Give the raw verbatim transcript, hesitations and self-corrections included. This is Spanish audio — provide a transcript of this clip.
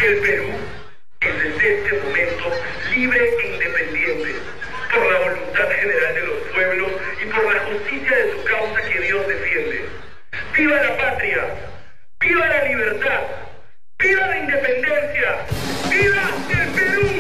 El Perú es desde este momento libre e independiente, por la voluntad general de los pueblos y por la justicia de su causa que Dios defiende. ¡Viva la patria! ¡Viva la libertad! ¡Viva la independencia! ¡Viva el Perú!